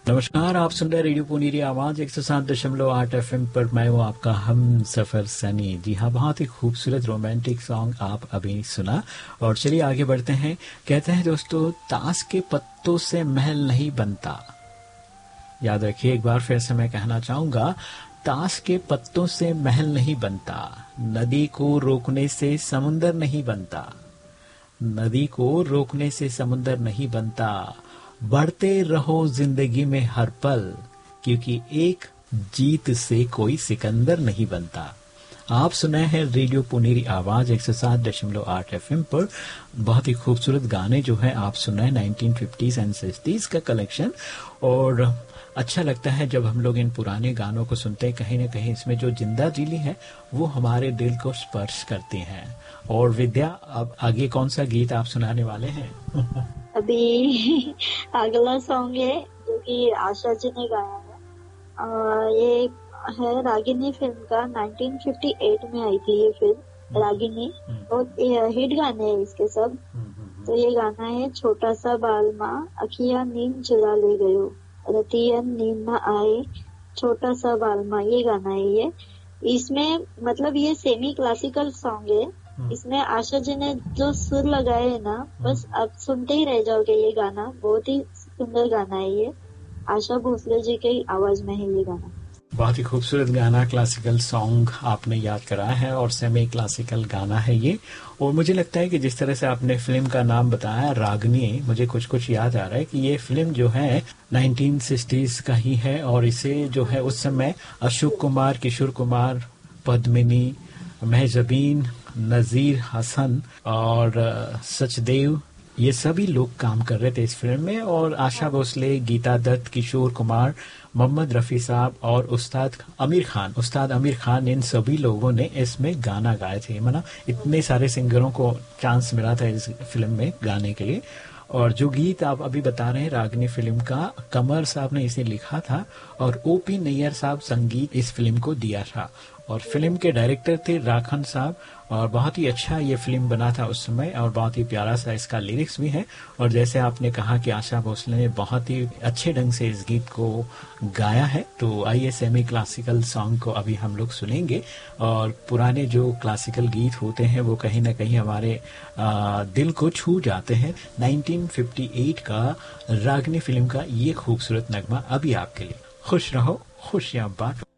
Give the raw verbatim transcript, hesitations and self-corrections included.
नमस्कार, आप सुन रहे रेडियो पुनीरी आवाज एक सौ सात दशमलव आठ एफ एम पर। मैं हूँ आपका हम सफर सनी। जी हाँ, बहुत ही खूबसूरत रोमांटिक सॉन्ग आप अभी सुना। और चलिए आगे बढ़ते हैं। कहते हैं दोस्तों, ताश के पत्तों से महल नहीं बनता। याद रखिए, एक बार फिर से मैं कहना चाहूंगा, ताश के पत्तों से महल नहीं बनता, नदी को रोकने से समुंदर नहीं बनता, नदी को रोकने से समुंदर नहीं बनता, बढ़ते रहो जिंदगी में हर पल, क्योंकि एक जीत से कोई सिकंदर नहीं बनता। आप सुने हैं रेडियो पुनीरी आवाज एक सौ सात दशमलव आठ एफ एम पर। बहुत ही खूबसूरत गाने जो है आप सुन रहे हैं नाइनटीन फिफ्टीज़ एंड सिक्सटीज़ का कलेक्शन। और अच्छा लगता है जब हम लोग इन पुराने गानों को सुनते हैं, कहीं ना कहीं इसमें जो जिंदा दिली है वो हमारे दिल को स्पर्श करती हैं। और विद्या, अब आगे कौन सा गीत आप सुनाने वाले हैं? अभी अगला सॉन्ग है जो कि आशा जी ने गाया है। आ, ये है रागिनी फिल्म का। नाइनटीन फिफ्टी एट में आई थी ये फिल्म रागिनी। बहुत हिट गाने हैं इसके सब। तो ये गाना है, छोटा सा बालमा अखिया नींद चुरा ले गयो, रतियन नींद ना आए, छोटा सा बालमा, ये गाना है ये। इसमें मतलब ये सेमी क्लासिकल सॉन्ग है। इसमें आशा जी ने जो सुर लगाए है ना, बस आप सुनते ही रह जाओगे। ये गाना बहुत ही सुंदर गाना है ये। आशा भोसले जी की आवाज में है ये गाना। बहुत ही खूबसूरत गाना, क्लासिकल सॉन्ग आपने याद कराया है और सेमी क्लासिकल गाना है ये। और मुझे लगता है कि जिस तरह से आपने फिल्म का नाम बताया रागनी, मुझे कुछ कुछ याद आ रहा है कि ये फिल्म जो है नाइनटीन सिक्सटीज़ का ही है। और इसे जो है उस समय अशोक कुमार, किशोर कुमार, पद्मिनी, महजबीन, नजीर हसन और सचदेव, ये सभी लोग काम कर रहे थे इस फिल्म में। और आशा भोसले, गीता दत्त, किशोर कुमार, मोहम्मद रफी साहब और उस्ताद आमिर खान उस्ताद आमिर खान, इन सभी लोगों ने इसमें गाना गाए थे। माना इतने सारे सिंगरों को चांस मिला था इस फिल्म में गाने के लिए। और जो गीत आप अभी बता रहे हैं रागनी फिल्म का, कमर साहब ने इसे लिखा था और ओपी नैयर साहब संगीत इस फिल्म को दिया था। और फिल्म के डायरेक्टर थे राखन साहब। और बहुत ही अच्छा ये फिल्म बना था उस समय और बहुत ही प्यारा सा इसका लिरिक्स भी है। और जैसे आपने कहा कि आशा भोसले ने बहुत ही अच्छे ढंग से इस गीत को गाया है, तो आइए सेमी क्लासिकल सॉन्ग को अभी हम लोग सुनेंगे। और पुराने जो क्लासिकल गीत होते हैं वो कहीं ना कहीं हमारे आ, दिल को छू जाते हैं। नाइनटीन फिफ्टी एट का रागनी फिल्म का ये खूबसूरत नगमा अभी आपके लिए। खुश रहो, खुशियां बांटो।